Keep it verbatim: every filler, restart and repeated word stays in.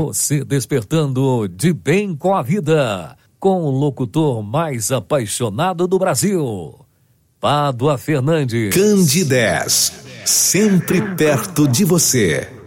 Você despertando de bem com a vida, com o locutor mais apaixonado do Brasil, Pádua Fernandes. Candidez, sempre perto de você.